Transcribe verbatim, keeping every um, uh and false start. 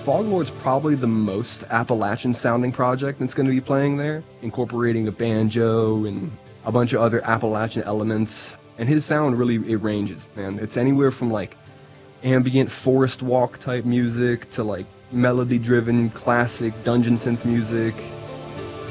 Foglord's probably the most Appalachian-sounding project that's going to be playing there, incorporating a banjo and a bunch of other Appalachian elements. And his sound really, it ranges, man. It's anywhere from, like, ambient forest walk type music to, like, melody-driven classic dungeon synth music.